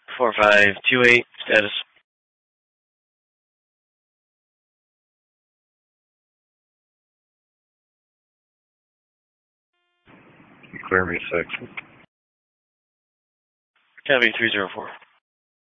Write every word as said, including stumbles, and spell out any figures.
four five two eight, status. Clear me six. Copy three zero four.